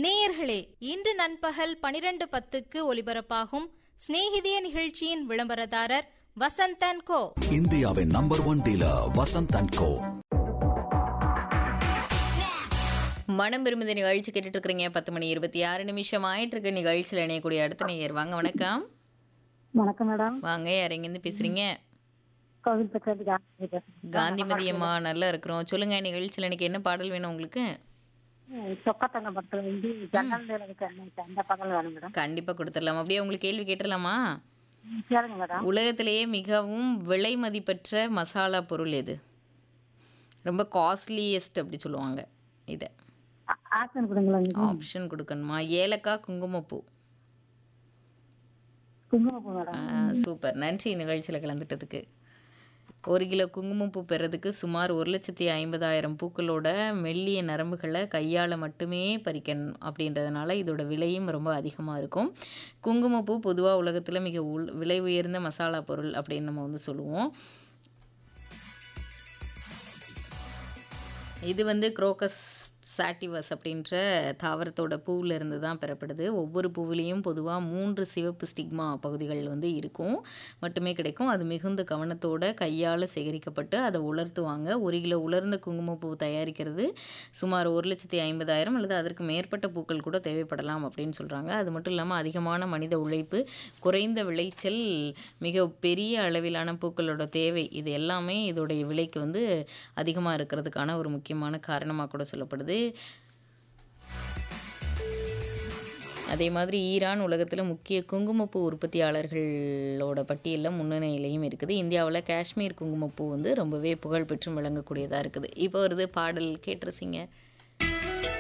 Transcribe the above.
நேயர்களே, இன்று நண்பகல் 12:10க்கு ஒலிபரப்பாகும் சிநேகிதிய நிகழ்ச்சியின் விளம்பரதாரர் வசந்த் அண்ட் கோ. இந்தியாவின் நம்பர் 1 டீலர் வசந்த் அண்ட் கோ. மனம் விரும்புத நிகழ்ச்சி கேட்டுட்டு இருக்கிறீங்க. 10:26 ஆயிட்டு இருக்கு. நிகழ்ச்சியில் இணையக்கூடிய அடுத்த நேயர். வாங்க. வணக்கம். வணக்கம் மேடம். வாங்க. யார் எங்கேருந்து பேசுறீங்க? காந்திமதி அம்மா. நல்லா இருக்கிறோம். சொல்லுங்க, நிகழ்ச்சியில் இன்னைக்கு என்ன பாடல் வேணும் உங்களுக்கு? கண்டிப்பா கொடுத்துடலாம். அப்படியே உங்களுக்கு கேள்வி கேட்டுடலாமா? உலகத்திலேயே மிகவும் விலை மதிப்பற்ற மசாலா பொருள் எது? ரொம்ப காஸ்ட்லியஸ்ட் அப்படி சொல்லுவாங்க. இத ஆப்ஷன் கொடுக்கணுமா? ஏலக்காய், குங்குமப்பூ. சூப்பர், நன்றி நிகழ்ச்சியில் கலந்துட்டதுக்கு. 1 கிலோ குங்குமப்பூ பெறதுக்கு சுமார் 1,50,000 பூக்களோட மெல்லிய நரம்புகளை கையால் மட்டுமே பறிக்கணும். அப்படின்றதுனால இதோட விலையும் ரொம்ப அதிகமாக இருக்கும். குங்குமப்பூ பொதுவாக உலகத்தில் மிக விலை உயர்ந்த மசாலா பொருள் அப்படின்னு நம்ம வந்து சொல்லுவோம். இது குரோக்கஸ் சாட்டிவஸ் அப்படின்ற தாவரத்தோட பூவில் இருந்து தான் பெறப்படுது. ஒவ்வொரு பூவிலையும் பொதுவாக 3 சிவப்பு ஸ்டிக்மா பகுதிகள் இருக்கும் மட்டுமே கிடைக்கும். அது மிகுந்த கவனத்தோட கையால் சேகரிக்கப்பட்டு அதை உலர்த்துவாங்க. 1 கிலோ உலர்ந்த குங்குமப்பூ தயாரிக்கிறது சுமார் 1,50,000 அல்லது அதற்கு மேற்பட்ட பூக்கள் கூட தேவைப்படலாம் அப்படின்னு சொல்கிறாங்க. அது மட்டும் இல்லாமல் அதிகமான மனித உழைப்பு, குறைந்த விளைச்சல், மிக பெரிய அளவிலான பூக்களோட தேவை, இது எல்லாமே இதோடைய விலைக்கு அதிகமாக இருக்கிறதுக்கான ஒரு முக்கியமான காரணமாக கூட சொல்லப்படுது. அதே மாதிரி ஈரான் உலகத்தில் முக்கிய குங்குமப்பூ உற்பத்தியாளர்களோட பட்டியலில் முன்னணியிலையும் இருக்குது. இந்தியாவில் காஷ்மீர் குங்குமப்பூ ரொம்பவே புகழ்பெற்று விளங்கக்கூடியதாக இருக்குது. இப்போ பாடல் கேட்டுருசிங்க.